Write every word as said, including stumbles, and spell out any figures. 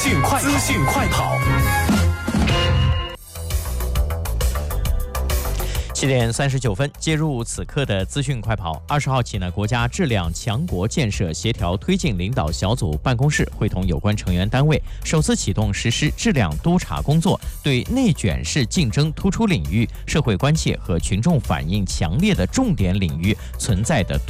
讯快资讯快跑。七点三十九分，接入此刻的资讯快跑。二十号起呢，国家质量强国建设协调推进领导小组办公室会同有关成员单位，首次启动实施质量督查工作，对内卷式竞争突出领域、社会关切和群众反映强烈的重点领域存在的